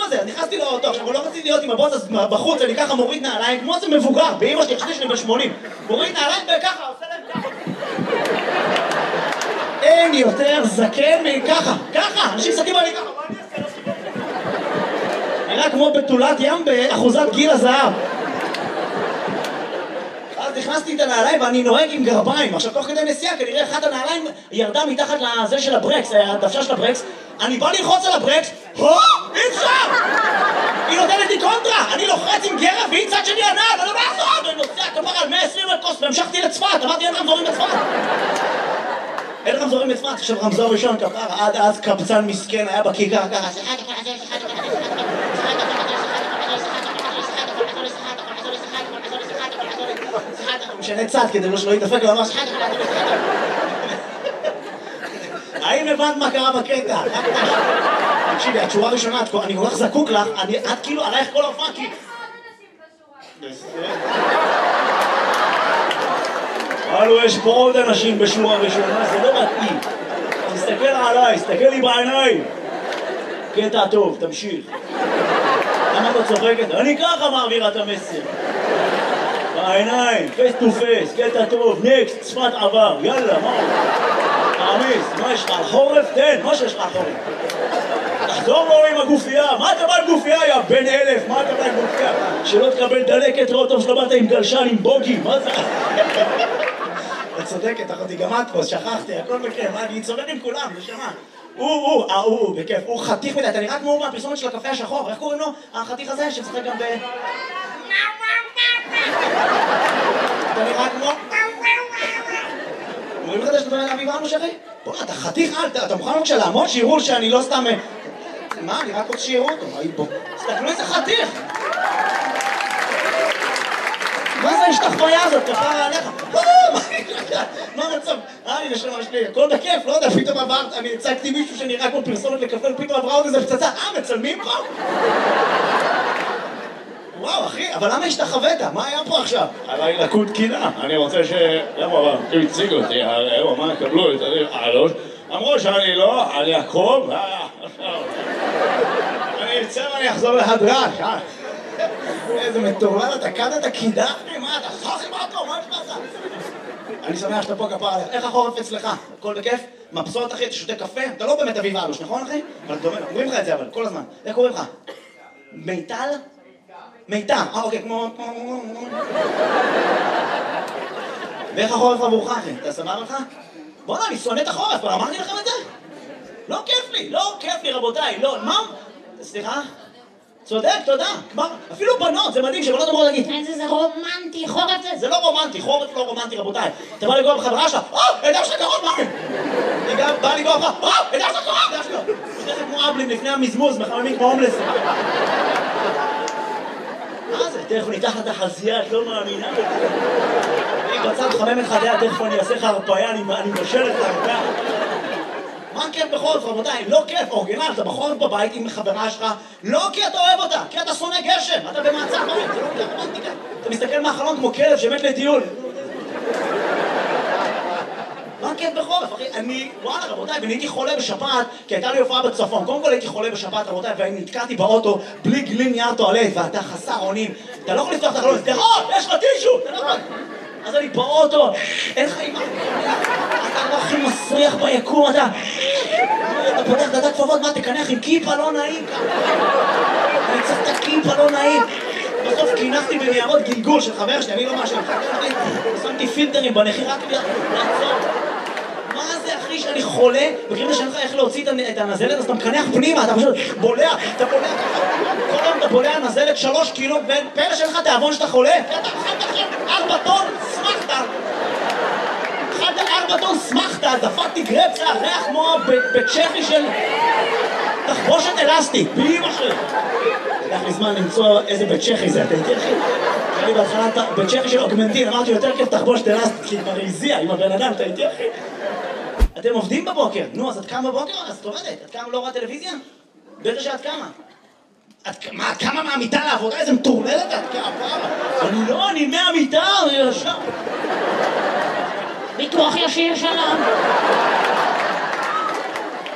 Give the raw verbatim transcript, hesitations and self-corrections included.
הזה, נכנסתי לאוטו, עכשיו, לא רציתי להיות עם הבוס בחוץ, אני ככה מוריד נעליים, כמו זה מבוגר, באמא שלי, חשבתי שאני ב-שמונים. מוריד נעליים וככה, עושה להם ככה. אין יותר זקן מככה, ככה, אנשים מסתכלים עלי ככה, מה אני אעשה? נראה כמו בתולת ים באחוזת גיל הזהב. אז נכנסתי את הנעליים ואני נוהג עם גרביים. עכשיו, תוך כדי נסיעה, כנראה אחת הנעליים ירדה מתחת לזה של הברקס, הדוושה של הברקס. אני בא ללחוץ על הברקס, הו! אי אפשר! היא נותנת לי קונטרה! אני לוחץ עם גרב והיא צד שלי הנעל, ואני לא מעזור! ואני נוסע כפר על מאה ועשרים לקוס והמשכתי לצפת, אמרתי אין רמזורים בצפת! אין רמזורים בצפת, עכשיו רמזור ראשון כפר, עד אז קבצן מסכן היה בכיכר ככה. משנה צד כדי שלא יתדפק לו ממש. האם הבנת מה קרה בקטע? תקשיבי, את שורה ראשונה, אני כל כך זקוק לך, את כאילו עלייך כל ההופעה כי... הלו, יש פה עוד אנשים בשורה ראשונה, זה לא מתאים. תסתכל עליי, תסתכל לי בעיניים. קטע טוב, תמשיך. למה אתה צוחקת? אני ככה מעבירה את המסר. בעיניים, פייס טו פייס, קטע טוב, נקסט, צפת עבר, יאללה, מה? תעמיס, מה יש לך? על חורף? תן, מה שיש לך על חורף? תחזור לו עם הגופייה, מה אתה בא עם גופייה, יא בן אלף? מה אתה בא עם גופייה? שלא תקבל דלקת ראות טוב שלא באת עם גלשן, עם בוגי, מה זה? את צודקת, אחותי, גם את פה, שכחתי, הכל בכיף, אני צודק עם כולם, נשמה. הוא, הוא, אה, הוא, בכיף, הוא חתיך מדי, אתה נראה כמו מהפרסומת של הקפה השחור, איך קוראים לו? החתיך הזה שמשחק גם ב... אתה נראה כמו... אומרים לך שאתה מדבר אביב אנו שרי? בוא, אתה חתיך, אתה מוכן בבקשה לעמוד שיראו שאני לא סתם... מה, אני רק רוצה שיראו אותו, בוא. תסתכלו איזה חתיך! מה זה השתחוויה הזאת? כפרה עליך? מה המצב? אה, אני נשמה שלי, הכל בכיף, לא יודע, פתאום עברת, אני הצגתי מישהו שנראה כמו פרסומת לקפה, ופתאום עברה עוד איזה פצצה, אה, מצלמים פה? וואו, אחי, אבל למה השתחווית? מה היה פה עכשיו? עליי לקוד קינה, אני רוצה ש... למה, אבל, הוא הציג אותי, הוא אמר, קבלו את הלוש, אמרו שאני לא, אני אקרוב, אני אצא ואני אחזור להדרש, אה? איזה מטורלל, אתה קדת קידה? מה, אתה סחי מאותו, מה יש לך? אני שמח שאתה פה כפר עליך. איך החורף אצלך? הכל בכיף? מבסוט אחי, אתה שותה קפה? אתה לא באמת אביב אלוש, נכון אחי? אבל אתה אומר, אומרים לך את זה אבל, כל הזמן. איך קוראים לך? מיטל? מיטל, אה אוקיי, כמו... ואיך החורף עבורך אחי? אתה סבבה לך? בוא'נה, אני שונא את החורף, אבל אמרתי לכם את זה? לא כיף לי, לא כיף לי רבותיי, לא, מה? סליחה? צודק, תודה, כבר, אפילו בנות, זה מדהים שבנות אמרו להגיד איזה זה רומנטי, חורף זה, זה לא רומנטי, חורף לא רומנטי רבותיי. אתה בא לגוע בחברה שלך, אה, הידע שלך קרוב, מה? אני גם בא לגוע בך, אה, הידע שלך קרוב, הידע שלך. שתכף כמו אבלים לפני המזמוז, מחממים כמו הומלס. מה זה? תכף ניתח את החזייה, את לא מאמינה. אני בצד חמם את חדיה, תכף אני אעשה לך הרפאיה, אני מבשל את הרפאיה. מה כיף בחורף, רבותיי? לא כיף, אורגינל, אתה בחורף בבית עם חברה שלך, לא כי אתה אוהב אותה, כי אתה שונא גשם, אתה במעצר בית, זה לא רומנטיקה. אתה מסתכל מהחלון כמו כלב שמת לטיול. מה כיף בחורף, אחי? אני, וואלה, רבותיי, ואני הייתי חולה בשפעת, כי הייתה לי הופעה בצפון. קודם כל הייתי חולה בשפעת, רבותיי, ואני נתקעתי באוטו בלי גלין נייר טואלט, ואתה חסר אונים. אתה לא יכול לפתוח את החלון, תראות, יש לך טישו, אתה לא יכול. אז אני באוטו, אין לך אימא, אתה לא הכי מסריח ביקום, אתה... אתה פותח דעת כפפות, מה, תקנח עם כיפה לא נעים ככה. אני צריך את הכיפה לא נעים. בסוף כינחתי בניירות גלגול של חבר שלי, אני לא משהו, שמתי פילטרים בנחי רק לעצור. מה זה אחי שאני חולה, וכאילו שאין לך איך להוציא את הנזלת, אז אתה מקנח פנימה, אתה פשוט בולע, אתה בולע ככה. כל היום אתה בולע נזלת שלוש קילו, ופלא שאין לך תיאבון שאתה חולה. אתה אכלת אחרי ארבע טון, שמחת. אכלת ארבע טון, שמחת, דפקתי גרפסה, ריח כמו בצ'כי של תחבושת אלסטית, באמא שלי. לקח לי זמן למצוא איזה בית צ'כי זה, אתה איתי אחי? אני בהתחלה בית צ'כי של אוגמנטין, אמרתי יותר כיף תחבושת אלסטית, כי היא כבר הזיעה עם הבן אדם, אתה איתי אחי? אתם עובדים בבוקר, נו, אז את קמה בבוקר? אז את עובדת, את קמה לא רואה טלוויזיה? בטח שאת קמה. מה, את קמה מהמיטה לעבודה? איזה מטורללת את קמה? אני לא, אני מהמיטה, אני ישר. ביטוח ישיר שלום.